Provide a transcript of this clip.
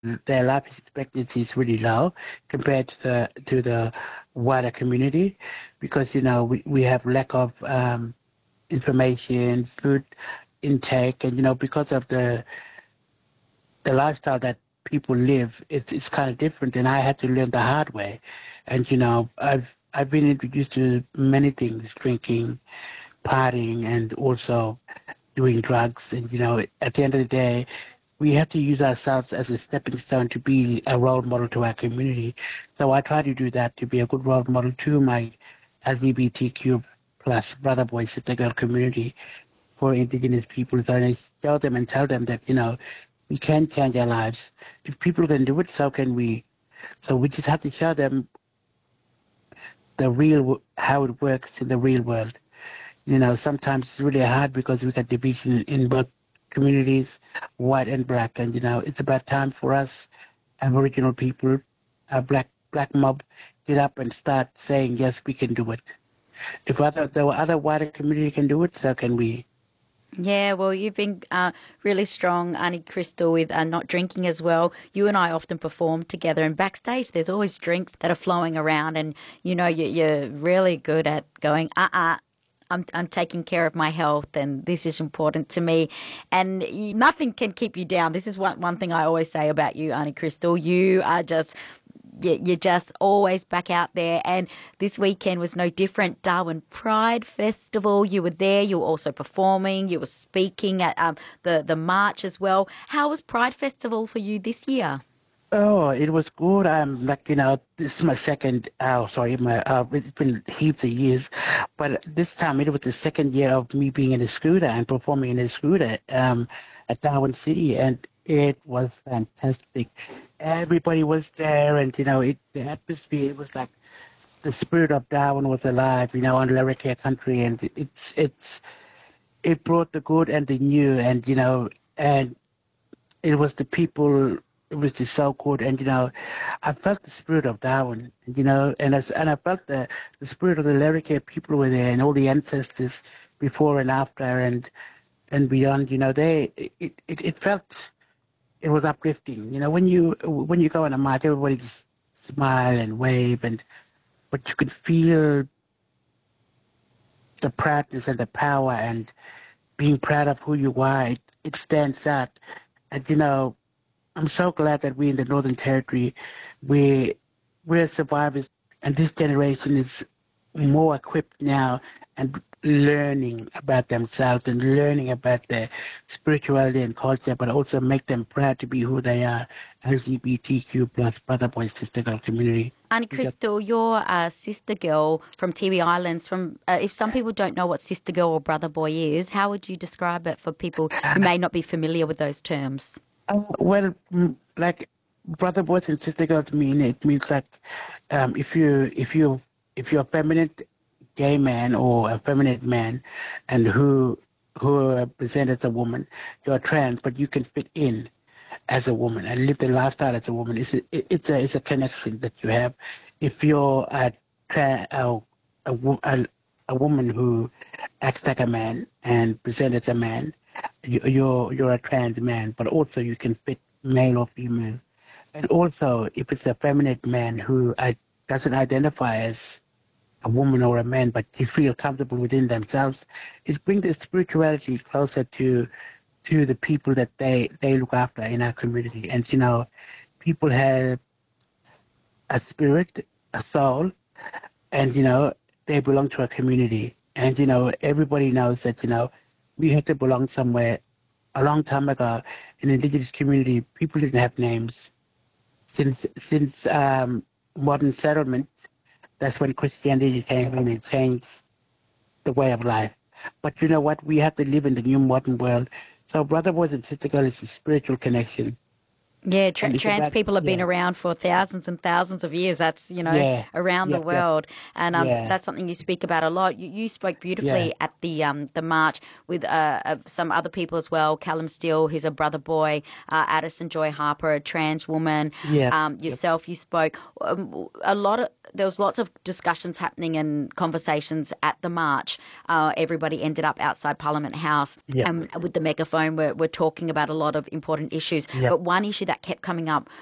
their life expectancy is really low compared to the wider community, because we have lack of information, food intake, and because of the lifestyle that people live, it's kind of different, and I had to learn the hard way. And I've been introduced to many things, drinking, partying, and also doing drugs. And at the end of the day, we have to use ourselves as a stepping stone to be a role model to our community. So I try to do that, to be a good role model to my LGBTQ plus brother, boy, sister, girl community for Indigenous people. So I show them and tell them that we can change our lives. If people can do it, so can we. So we just have to show them how it works in the real world. Sometimes it's really hard because we got division in both communities, white and black. And it's about time for us Aboriginal people, our black mob, get up and start saying, yes, we can do it. If the other wider community can do it, so can we. Yeah, well, you've been really strong, Auntie Crystal, with not drinking as well. You and I often perform together, and backstage there's always drinks that are flowing around, and you're really good at going, I'm taking care of my health, and this is important to me, and nothing can keep you down. This is one thing I always say about you, Auntie Crystal. You are just you're just always back out there. And this weekend was no different. Darwin Pride Festival, you were there. You were also performing. You were speaking at the march as well. How was Pride Festival for you this year? Oh, it was good. I'm this is my second, it's been heaps of years, but this time it was the second year of me being in a scooter and performing in a scooter at Darwin City, and it was fantastic. Everybody was there, and the atmosphere, it was like the spirit of Darwin was alive, on Larrakia country, and it brought the good and the new, and it was the people. It was just so good, and I felt the spirit of Darwin, and I felt the spirit of the Larrakia people were there, and all the ancestors before and after, and beyond. It felt, it was uplifting. When you go on a march, everybody just smile and wave, but you could feel the proudness and the power and being proud of who you are. It stands out, and I'm so glad that we in the Northern Territory, we're survivors, and this generation is more equipped now and learning about themselves and learning about their spirituality and culture, but also make them proud to be who they are, LGBTQ plus brother, boy, sister, girl community. Auntie Crystal, you're a sister girl from Tiwi Islands. If some people don't know what sister girl or brother boy is, how would you describe it for people who may not be familiar with those terms? Well, like brother, boys, and sister girls it means like if you're a feminine gay man or a feminine man, and who present as a woman, you're trans, but you can fit in as a woman and live the lifestyle as a woman. It's a connection that you have. If you're a woman who acts like a man and presents as a man, you're a trans man, but also you can fit male or female. And also, if it's a feminine man who doesn't identify as a woman or a man, but they feel comfortable within themselves, it brings the spirituality closer to the people that they look after in our community. And people have a spirit, a soul, and they belong to a community. And everybody knows that we had to belong somewhere. A long time ago, in the Indigenous community, people didn't have names. Since modern settlement, that's when Christianity came in and changed the way of life. But you know what? We have to live in the new modern world. So brother, boys, and sister girl is a spiritual connection. Yeah, trans people have been around for thousands and thousands of years. That's, around the world. And that's something you speak about a lot. You spoke beautifully at the march with some other people as well. Callum Steele, who's a brother boy, Addison Joy Harper, a trans woman. Yourself, you spoke. There was lots of discussions happening and conversations at the march. Everybody ended up outside Parliament House with the megaphone. We're talking about a lot of important issues. But one issue that kept coming up